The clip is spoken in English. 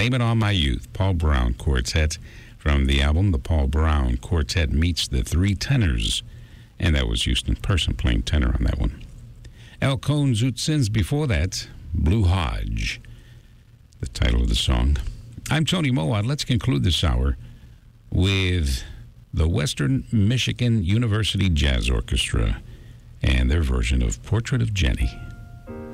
Blame It on My Youth, Paul Brown Quartet, from the album The Paul Brown Quartet Meets the Three Tenors. And that was Houston Person playing tenor on that one. El Cohn Zutzins before that, Blue Hodge, the title of the song. I'm Tony Mowat. Let's conclude this hour with the Western Michigan University Jazz Orchestra and their version of Portrait of Jenny.